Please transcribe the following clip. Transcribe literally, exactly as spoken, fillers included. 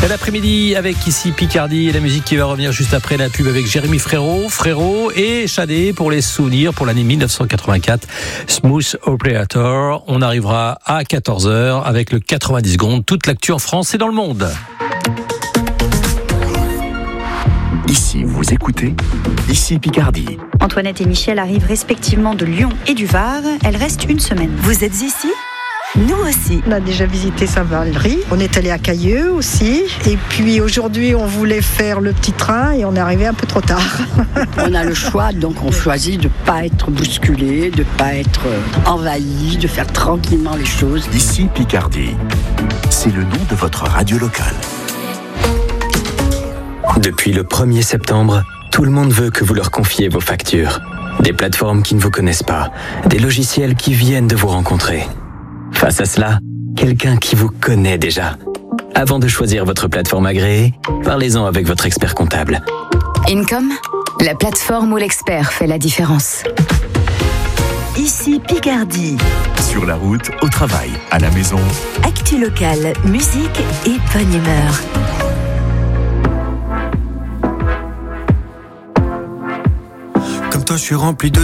Et l'après-midi avec ici Picardie et la musique qui va revenir juste après la pub avec Jérémy Frérot, Frérot et Shadé pour les souvenirs pour l'année dix-neuf cent quatre-vingt-quatre. Smooth Operator. On arrivera à quatorze heures avec le quatre-vingt-dix secondes. Toute l'actu en France et dans le monde. Ici, vous écoutez, ici Picardie. Antoinette et Michel arrivent respectivement de Lyon et du Var. Elles restent une semaine. Vous êtes ici ? Nous aussi. On a déjà visité Saint-Valery. On est allé à Cailleux aussi. Et puis aujourd'hui, on voulait faire le petit train et on est arrivé un peu trop tard. On a le choix, donc on choisit de ne pas être bousculé, de ne pas être envahi, de faire tranquillement les choses. Ici Picardie. C'est le nom de votre radio locale. Depuis le premier septembre, tout le monde veut que vous leur confiez vos factures. Des plateformes qui ne vous connaissent pas, des logiciels qui viennent de vous rencontrer. Face à cela, quelqu'un qui vous connaît déjà. Avant de choisir votre plateforme agréée, parlez-en avec votre expert comptable. Income, la plateforme où l'expert fait la différence. Ici Picardie. Sur la route, au travail, à la maison. Actu locale, musique et bonne humeur. Comme toi, je suis rempli de